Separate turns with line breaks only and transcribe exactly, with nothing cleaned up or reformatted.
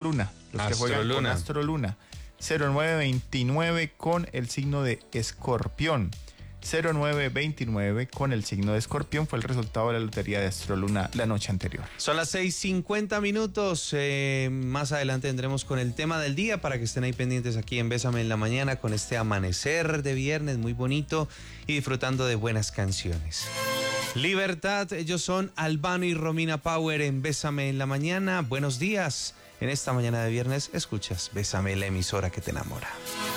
Astroluna, los que juegan con Astroluna. cero nueve veintinueve con el signo de Escorpión. cero nueve veintinueve con el signo de Escorpión fue el resultado de la lotería de Astroluna la noche anterior.
Son las seis cincuenta minutos. Eh, más adelante tendremos con el tema del día para que estén ahí pendientes aquí en Bésame en la Mañana con este amanecer de viernes muy bonito y disfrutando de buenas canciones. Libertad, ellos son Albano y Romina Power en Bésame en la Mañana. Buenos días. En esta mañana de viernes escuchas Bésame, la emisora que te enamora.